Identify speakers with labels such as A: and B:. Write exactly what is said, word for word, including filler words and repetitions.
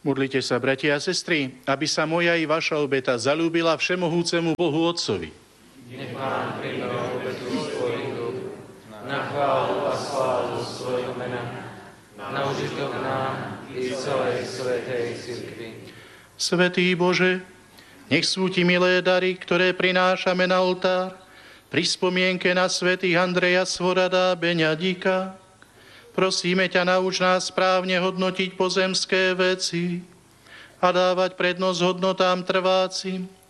A: Modlite sa, bratia a sestry, aby sa moja i vaša obeta zaľúbila všemohúcemu Bohu Otcovi.
B: Nech Pán príjme obetu svojich rúk, na chválu a slávu svojho mena, na užitok nám i celej svätej cirkvi.
A: Svätý Bože, nech sú ti milé dary, ktoré prinášame na oltár, pri spomienke na svätých Andreja Svorada a Beňadika. Prosíme ťa, nauč nás správne hodnotiť pozemské veci a dávať prednosť hodnotám trvácim,